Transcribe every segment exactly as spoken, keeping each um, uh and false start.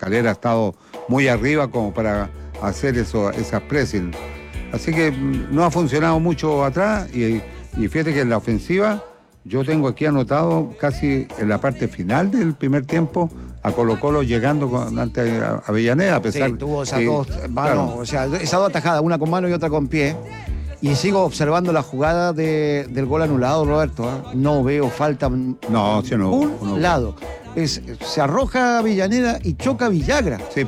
Calera ha estado muy arriba como para hacer eso, esas pressing. Así que no ha funcionado mucho atrás y, y fíjate que en la ofensiva yo tengo aquí anotado casi en la parte final del primer tiempo a Colo-Colo llegando con, ante Avellaneda, a pesar sí, tuvo esas que, dos manos, claro, o sea, esas dos atajadas, una con mano y otra con pie. Y sigo observando la jugada de, del gol anulado, Roberto. ¿eh? No veo falta no, sí, no, un no. lado. Es, se arroja Avellaneda y choca a Villagra. Sí.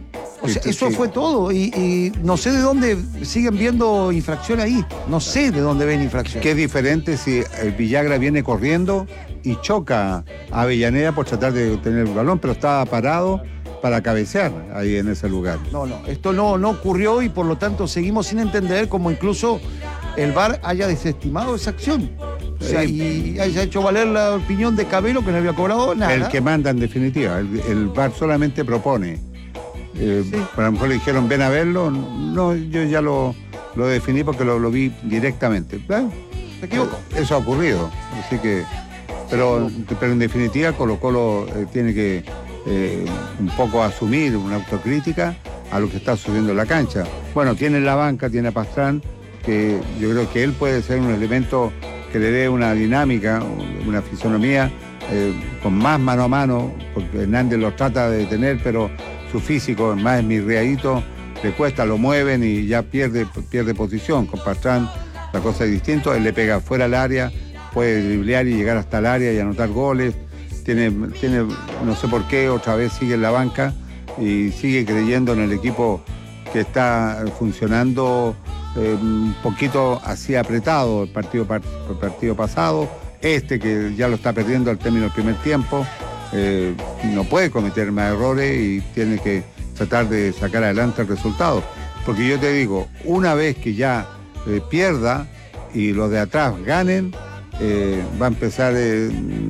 O sea, Sí, eso sí. fue todo. Y, y no sé de dónde siguen viendo infracción ahí. No sé de dónde ven infracción. Qué diferente si el Villagra viene corriendo y choca a Avellaneda por tratar de tener el balón, pero estaba parado para cabecear ahí en ese lugar. No, no, esto no, no ocurrió y por lo tanto seguimos sin entender cómo incluso el V A R haya desestimado esa acción. O sea, y haya hecho valer la opinión de Cabello, que no había cobrado nada. El que manda en definitiva, el, el V A R solamente propone. Eh, Sí. A lo mejor le dijeron ven a verlo, no, yo ya lo, lo definí porque lo, lo vi directamente. Bueno, ¿Se equivocó? eso ha ocurrido, así que, pero, pero en definitiva Colo-Colo eh, tiene que eh, un poco asumir una autocrítica a lo que está sucediendo en la cancha. Bueno, tiene la banca, tiene a Pastrán, que yo creo que él puede ser un elemento que le dé una dinámica, una fisonomía eh, con más mano a mano, porque Hernández lo trata de detener, pero su físico es más esmirriadito, le cuesta, lo mueven y ya pierde, pierde posición. Con Pastrán la cosa es distinta, él le pega fuera del área, puede driblear y llegar hasta el área y anotar goles. Tiene, tiene, no sé por qué, otra vez sigue en la banca y sigue creyendo en el equipo que está funcionando eh, un poquito así apretado el partido, el partido pasado, este que ya lo está perdiendo al término del primer tiempo. Eh, no puede cometer más errores y tiene que tratar de sacar adelante el resultado. Porque yo te digo, una vez que ya eh, pierda y los de atrás ganen, eh, va a empezar eh,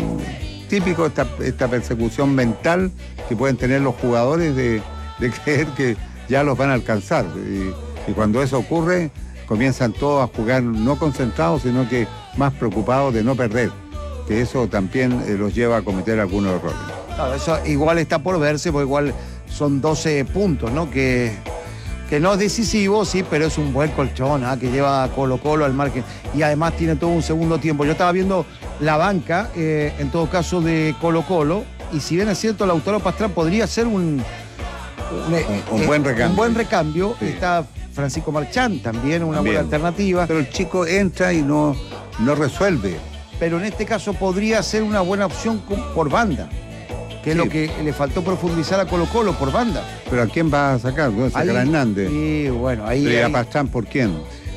típico esta, esta persecución mental que pueden tener los jugadores de, de creer que ya los van a alcanzar. Y, y cuando eso ocurre, comienzan todos a jugar no concentrados, sino que más preocupados de no perder. Que eso también eh, los lleva a cometer algunos errores. Claro, eso igual está por verse, porque igual son doce puntos, ¿no? Que, que no es decisivo, sí, pero es un buen colchón, ¿ah? Que lleva a Colo-Colo al margen. Y además tiene todo un segundo tiempo. Yo estaba viendo la banca, eh, en todo caso, de Colo-Colo, y si bien es cierto, Lautaro Pastrán podría ser un, un, un, un buen recambio. Un buen recambio. Sí. Está Francisco Marchán también, una También. buena alternativa. Pero el chico entra y no, no resuelve. Pero en este caso podría ser una buena opción por banda, que es Sí. lo que le faltó profundizar a Colo-Colo, por banda. Pero ¿a quién va a sacar? ¿Dónde sacar Ahí- a Hernández? Y bueno, ahí... ¿Y a ahí- Pastrán por quién?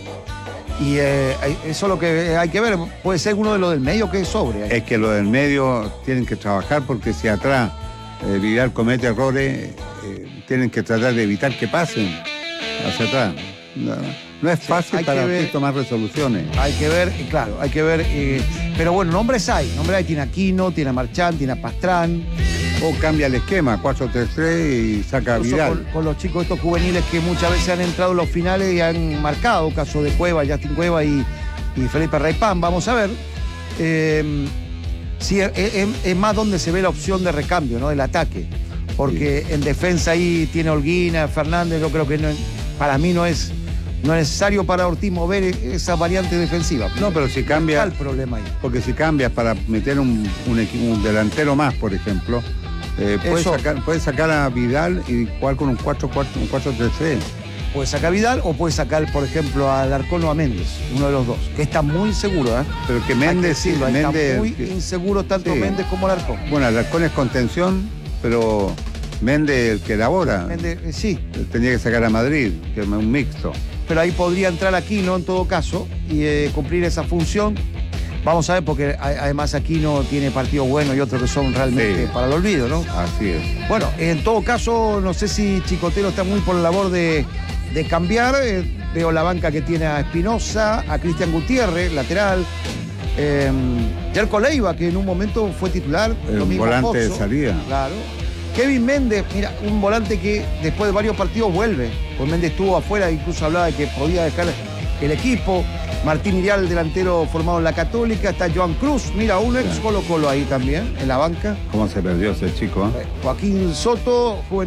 y eh, ahí- eso es lo que hay que ver. Puede ser uno de los del medio que sobre. ahí. Es que los del medio tienen que trabajar porque si atrás eh, Vidal comete errores, eh, tienen que tratar de evitar que pasen hacia atrás. No, no es Sí, fácil hay para que ver- usted tomar resoluciones. Hay que ver, y claro, hay que ver. eh, pero bueno, nombres hay. Nombres hay. Tiene a Aquino, tiene a Marchán, tiene a Pastrán. O cambia el esquema, cuatro tres tres y saca a Incluso Vidal. Con, con los chicos estos juveniles que muchas veces han entrado en los finales y han marcado, caso de Cueva, Justin Cueva y, y Felipe Raipán. Vamos a ver. Eh, sí, es, es- es más donde se ve la opción de recambio, ¿no? Del ataque. Porque en defensa ahí tiene Holguina, Fernández, yo creo que no, para mí no es, no es necesario para Ortiz mover esa variante defensiva. No, pero si cambia, Está el problema ahí. porque si cambias para meter un, un, equi- un delantero más, por ejemplo, eh, puedes, Eso. sacar, puedes sacar a Vidal y jugar con un cuatro tres tres. Puede sacar a Vidal o puede sacar, por ejemplo, a Alarcón o a Méndez, uno de los dos, que está muy inseguro, ¿eh? Pero que Hay que Méndez, sí, decirlo, está Méndez, muy que- inseguro tanto sí. Méndez como Alarcón. bueno, Alarcón es contención, pero Méndez el que elabora. Méndez, eh, sí, Tenía que sacar a Madrid, que es un mixto. pero ahí podría entrar Aquino en todo caso y eh, cumplir esa función. Vamos a ver, porque a- además Aquino tiene partidos buenos y otros que son realmente Sí. para el olvido, ¿no? Así es. Bueno, en todo caso, no sé si Chicotero está muy por la labor de, de cambiar. Eh, veo la banca que tiene a Espinosa, a Cristian Gutiérrez, lateral. Eh, Yerko Leiva, que en un momento fue titular. El lo mismo volante de Pozzo, salida. Claro. Kevin Méndez, mira, un volante que después de varios partidos vuelve. Pues Méndez estuvo afuera, incluso hablaba de que podía dejar el equipo. Martín Irial, delantero formado en la Católica. Está Joan Cruz, mira, un ex Colo Colo ahí también, en la banca. ¿Cómo se perdió ese chico? eh? Joaquín Soto, juvenil.